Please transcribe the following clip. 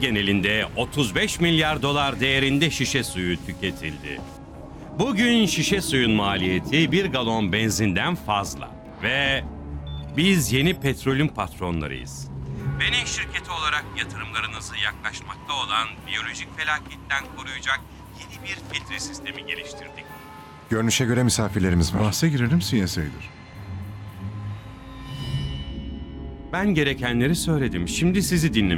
genelinde 35 milyar dolar değerinde şişe suyu tüketildi. Bugün şişe suyun maliyeti 1 galon benzinden fazla ve biz yeni petrolün patronlarıyız. Benim şirketi olarak yatırımlarınızı yaklaşmakta olan biyolojik felaketten koruyacak yeni bir filtre sistemi geliştirdik. Görünüşe göre misafirlerimiz var. Bahse girelim CSA'dır. Ben gerekenleri söyledim. Şimdi sizi dinlemek